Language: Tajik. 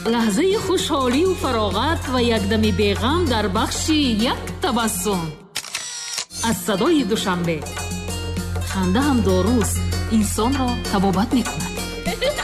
лаҳзаи хушҳолию фароғат ва якдами беғам дар бахши як табассум. аз садои душанбе. ханда ҳам доруст, инсонро табобат мекунад.